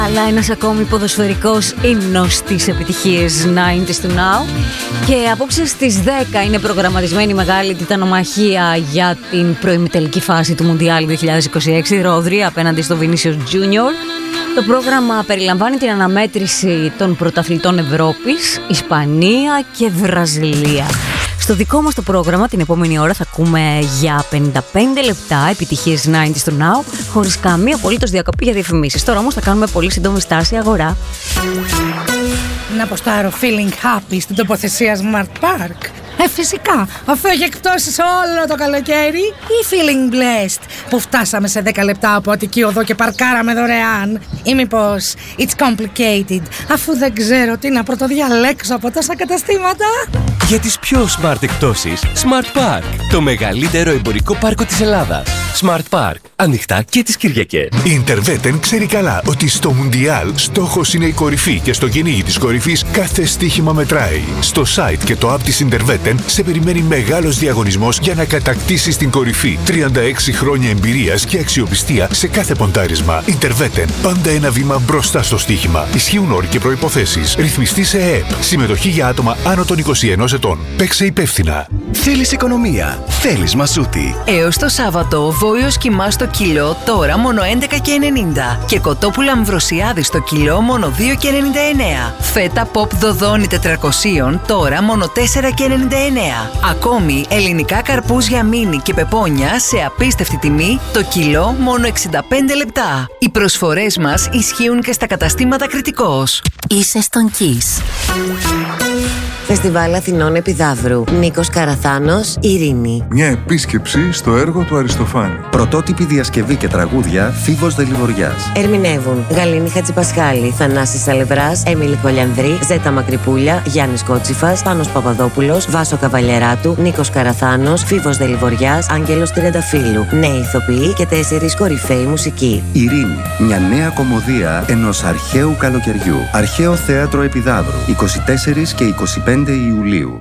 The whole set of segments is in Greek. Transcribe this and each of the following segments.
Αλλά ένας ακόμη ποδοσφαιρικός ύμνος στις επιτυχίες 90's του Now. Και απόψε στις 10 είναι προγραμματισμένη η μεγάλη τιτανομαχία για την προημιτελική φάση του Μουντιάλ 2026, Ρόδρυ απέναντι στο Vinicius Junior. Το πρόγραμμα περιλαμβάνει την αναμέτρηση των πρωταθλητών Ευρώπης, Ισπανία και Βραζιλία. Στο δικό μας το πρόγραμμα την επόμενη ώρα θα ακούμε για 55 λεπτά επιτυχίες 90's του Now, χωρίς καμία απολύτως διακοπή για διαφημίσεις. Τώρα όμως θα κάνουμε πολύ σύντομη στάση αγορά. Να αποστάρω feeling happy στην τοποθεσία Smart Park. Φυσικά, αφού έχει εκπτώσεις όλο το καλοκαίρι, ή feeling blessed που φτάσαμε σε 10 λεπτά από Αττική Οδό και παρκάραμε δωρεάν, ή μήπως it's complicated αφού δεν ξέρω τι να πρωτοδιαλέξω από τόσα καταστήματα. Για τις πιο smart εκπτώσεις, Smart Park, το μεγαλύτερο εμπορικό πάρκο της Ελλάδας. Smart Park, ανοιχτά και τις Κυριακές. Η Interveten ξέρει καλά ότι στο Μουντιάλ στόχος είναι η κορυφή και στο κυνήγι της κορυφής κάθε στοίχημα μετράει. Στο site και το app της Interveten σε περιμένει μεγάλος διαγωνισμός για να κατακτήσεις την κορυφή. 36 χρόνια εμπειρίας και αξιοπιστία σε κάθε ποντάρισμα. Interveten, πάντα ένα βήμα μπροστά στο στοίχημα. Ισχύουν όροι και προϋποθέσεις. Ρυθμιστή σε ΕΕΠ. Συμμετοχή για άτομα άνω των 21 ετών. Παίξε υπεύθυνα. Θέλεις οικονομία. Θέλεις Μασούτη. Έως το Σάββατο, βόηος κιμά στο κιλό τώρα μόνο 11,90 και κοτόπουλα Αμβροσιάδη στο κιλό μόνο 2,99. Φέτα ποπ δοδόνι 400 τώρα μόνο 4,99. Ακόμη ελληνικά καρπούζια μίνι και πεπόνια σε απίστευτη τιμή το κιλό μόνο 65 λεπτά. Οι προσφορές μας ισχύουν και στα καταστήματα Κρητικός. Είσαι στον Kiss. Φεστιβάλ Αθηνών Επιδαύρου. Νίκος Καραθάνος, Ειρήνη. Μια επίσκεψη στο έργο του Αριστοφάνη. Πρωτότυπη διασκευή και τραγούδια Φίβος Δελιβοριάς. Ερμηνεύουν Γαλήνη Χατζηπασχάλη, Θανάσης Σαλευράς, Έμιλη Κολιανδρή, Ζέτα Μακρυπούλια, Γιάννης Κότσιφας, Πάνος Παπαδόπουλος, Βάσο Καβαλιεράτου, Νίκος Καραθάνος, Φίβος Δελιβοριάς, Άγγελος Τριανταφύλου. Νέοι ηθοποιοί και 4 κορυφαίοι μουσικοί. Ειρήνη. Μια νέα κομμωδία ενός αρχαίου καλοκαιριού. Αρχαίο Θέατρο Επιδαύρου. 24 και 25 Ιουλίου.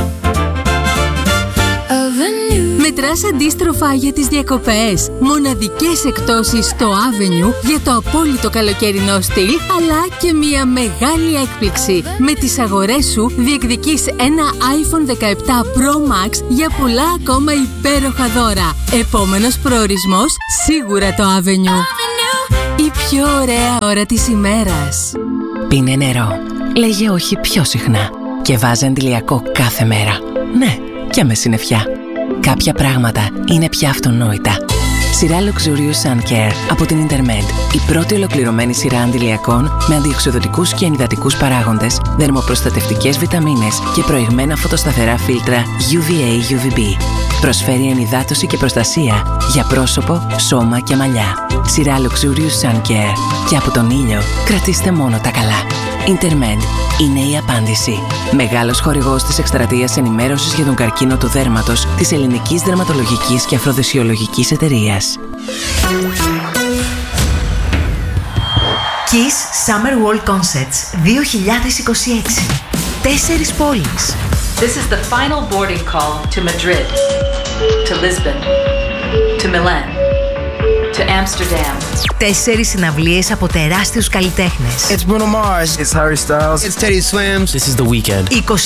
Μετράς αντίστροφα για τις διακοπές. Μοναδικές εκπτώσεις στο Avenue για το απόλυτο καλοκαιρινό στυλ, αλλά και μια μεγάλη έκπληξη. Με τις αγορές σου διεκδικείς ένα iPhone 17 Pro Max για πολλά ακόμα υπέροχα δώρα. Επόμενος προορισμός, σίγουρα το Avenue. Η πιο ωραία ώρα της ημέρας. Πίνε νερό. Λέγε όχι πιο συχνά. Και βάζε αντιλιακό κάθε μέρα. Ναι, και με συννεφιά. Κάποια πράγματα είναι πια αυτονόητα. Σειρά Luxurious Sun Care από την Intermed. Η πρώτη ολοκληρωμένη σειρά αντιλιακών με αντιοξυδοτικούς και ενυδατικούς παράγοντες, δερμοπροστατευτικές βιταμίνες και προηγμένα φωτοσταθερά φίλτρα UVA-UVB. Προσφέρει ενυδάτωση και προστασία για πρόσωπο, σώμα και μαλλιά. Σειρά Luxurious Sun Care. Και από τον ήλιο κρατήστε μόνο τα καλά. Intermed είναι η απάντηση. Μεγάλος χορηγός της εκστρατείας ενημέρωσης για τον καρκίνο του δέρματος της Ελληνικής Δερματολογικής και Αφροδεσιολογικής Εταιρείας. Kiss Summer World Concerts 2026. 4 πόλεις. This is the final boarding call to Madrid, to Lisbon, to Milan, to Amsterdam. 4 συναυλίες από τεράστιους καλλιτέχνες. It's Bruno Mars. It's Harry Styles. It's Teddy Swims. This is The Weeknd.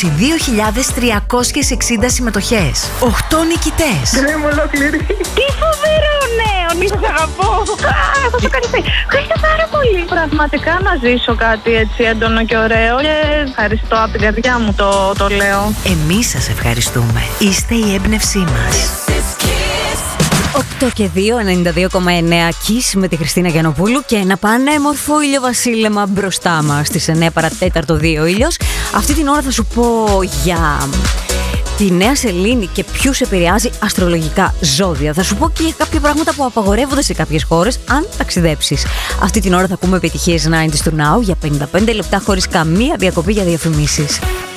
22.360 συμμετοχές. 8 νικητές. Δεν μου ολόκληρη. Τι φοβερό νέο. Μη σας αγαπώ. Αυτό το καλυφθεί. Ευχαριστώ πάρα πολύ. Πραγματικά να ζήσω κάτι έτσι έντονο και ωραίο. Και ευχαριστώ από την καρδιά μου το λέω. Εμείς σας ευχαριστούμε. Είστε η έμπνευσή μας. 8 και 2, 92,9 Kiss με τη Χριστίνα Γιαννοπούλου και ένα πανέμορφο ηλιοβασίλεμα μπροστά μας. Στις 9 παρατέταρτο 2 ήλιος. Αυτή την ώρα θα σου πω για τη νέα σελήνη και ποιους επηρεάζει αστρολογικά ζώδια. Θα σου πω και για κάποια πράγματα που απαγορεύονται σε κάποιες χώρες αν ταξιδέψεις. Αυτή την ώρα θα ακούμε επιτυχίες 90's του Now για 55 λεπτά χωρίς καμία διακοπή για διαφημίσεις.